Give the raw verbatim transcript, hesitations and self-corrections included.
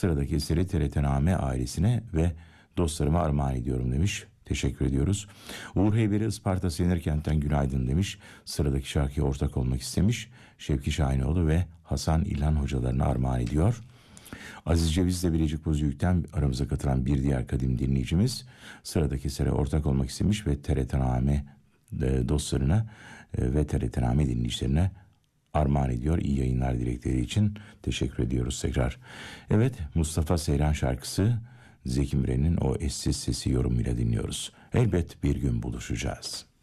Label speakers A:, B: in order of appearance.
A: Sıradaki eseri T R T Name ailesine ve dostlarıma armağan ediyorum demiş. Teşekkür ediyoruz. Uğur Heyberi Isparta Senirkent'ten günaydın demiş. Sıradaki şarkıya ortak olmak istemiş. Şevki Şahinoğlu ve Hasan İlhan hocalarına armağan ediyor. Aziz Ceviz de Bilecik Bozüyük'ten aramıza katılan bir diğer kadim dinleyicimiz sıradaki esere ortak olmak istemiş ve T R T Name dostlarına ve T R T Name dinleyicilerine armağan ediyor. İyi yayınlar dilekleri için teşekkür ediyoruz tekrar. Evet, Mustafa Seyran şarkısı Zeki Müren'in o eşsiz sesi yorumuyla dinliyoruz. Elbet bir gün buluşacağız.